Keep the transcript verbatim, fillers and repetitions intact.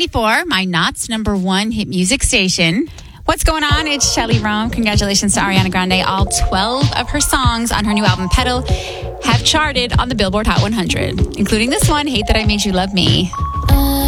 ninety-four, my Knott's number one hit music station. What's going on? It's Shelly Rome. Congratulations to Ariana Grande. All twelve of her songs on her new album, Petal, have charted on the Billboard Hot one hundred, including this one, Hate That I Made You Love Me. Uh,